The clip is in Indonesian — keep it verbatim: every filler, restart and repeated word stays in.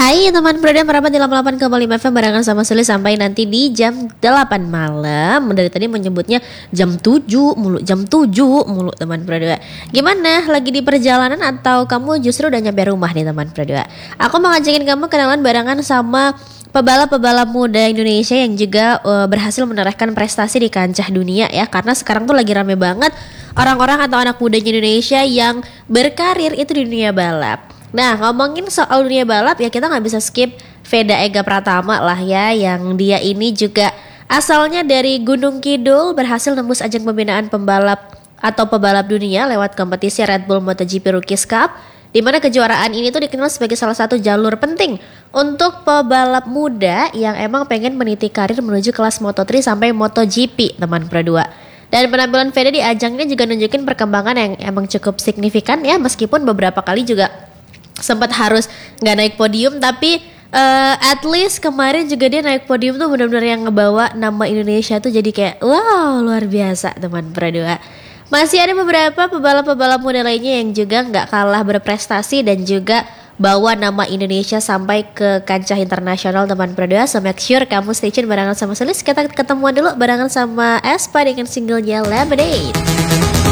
Hai teman Prada, merapat di delapan puluh delapan koma lima F M barengan sama Sulis sampai nanti di jam delapan malam. Dari tadi menyebutnya jam tujuh mulu, jam tujuh mulu teman Prada. Gimana? Lagi di perjalanan atau kamu justru udah nyampe rumah nih teman Prada? Aku mau ngajakin kamu kenalan barengan sama pebalap-pebalap muda Indonesia yang juga uh, berhasil menorehkan prestasi di kancah dunia ya. Karena sekarang tuh lagi rame banget orang-orang atau anak muda Indonesia yang berkarir itu di dunia balap. Nah, ngomongin soal dunia balap ya kita nggak bisa skip Veda Ega Pratama lah ya, yang dia ini juga asalnya dari Gunung Kidul, berhasil nembus ajang pembinaan pembalap atau pebalap dunia lewat kompetisi Red Bull MotoGP Rookies Cup, di mana kejuaraan ini tuh dikenal sebagai salah satu jalur penting untuk pebalap muda yang emang pengen meniti karir menuju kelas Moto tiga sampai MotoGP teman Pro dua. Dan penampilan Veda di ajang ini juga nunjukin perkembangan yang emang cukup signifikan ya, meskipun beberapa kali juga sempat harus nggak naik podium, tapi uh, at least kemarin juga dia naik podium tuh benar-benar yang ngebawa nama Indonesia tuh jadi kayak wow luar biasa teman Pro dua. Masih ada beberapa pebalap-pebalap muda lainnya yang juga nggak kalah berprestasi dan juga bawa nama Indonesia sampai ke kancah internasional teman Pro dua. So make sure kamu stay tune barengan sama Sulis. Kita ketemuan dulu barengan sama Aespa dengan singlenya Lemonade.